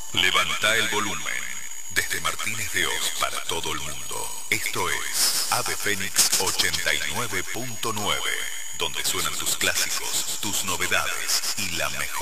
Levanta el volumen. Desde Martínez de Oz para todo el mundo. Esto es Ave Fénix 89.9, donde suenan tus clásicos, tus novedades y la mejor